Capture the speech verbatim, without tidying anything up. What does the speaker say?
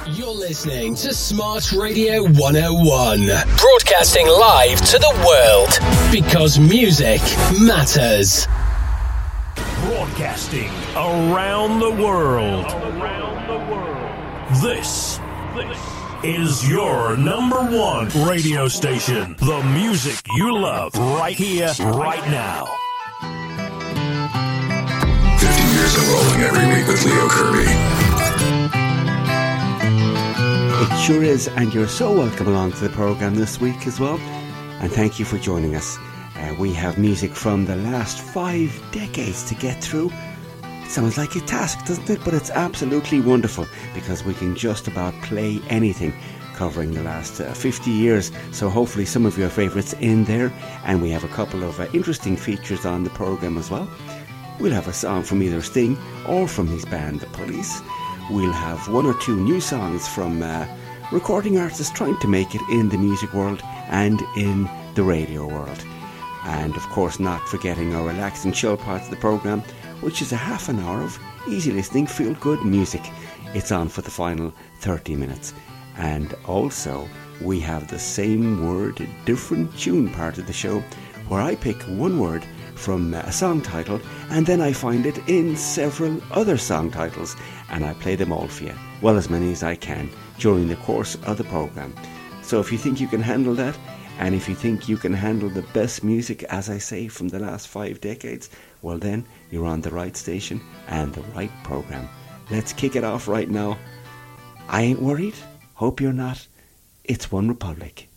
You're listening to Smart Radio one oh one, broadcasting live to the world because music matters. Broadcasting around the world. This is your number one radio station. The music you love right here, right now. fifty years of rolling every week with Leo Kirby. It sure is, and you're so welcome along to the programme this week as well. And thank you for joining us. Uh, we have music from the last five decades to get through. It sounds like a task, doesn't it? But it's absolutely wonderful because we can just about play anything covering the last uh, fifty years. So hopefully some of your favourites in there. And we have a couple of uh, interesting features on the programme as well. We'll have a song from either Sting or from his band, The Police. We'll have one or two new songs from uh, recording artists trying to make it in the music world and in the radio world. And of course, not forgetting our relax and chill part of the programme, which is a half an hour of easy listening, feel good music. It's on for the final thirty minutes. And also, we have the same word, different tune part of the show, where I pick one word from a song title and then I find it in several other song titles and I play them all for you, well, as many as I can during the course of the programme. So if you think you can handle that, and if you think you can handle the best music, as I say, from the last five decades, well then you're on the right station and the right programme. Let's kick it off right now. I ain't worried, hope you're not. It's One Republic.